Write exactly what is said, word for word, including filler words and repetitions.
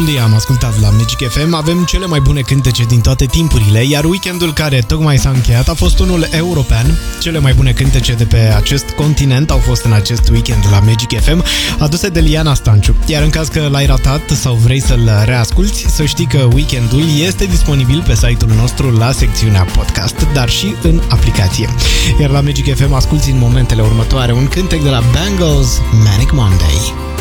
Blondie am ascultat la Magic F M. Avem cele mai bune cântece din toate timpurile, iar weekendul care tocmai s-a încheiat a fost unul european. Cele mai bune cântece de pe acest continent au fost în acest weekend la Magic F M, aduse de Liana Stanciu. Iar în caz că l-ai ratat sau vrei să-l reasculti, să știi că weekendul este disponibil pe site-ul nostru la secțiunea podcast, dar și în aplicație. Iar la Magic F M asculti în momentele următoare un cântec de la Bangles, Manic Monday.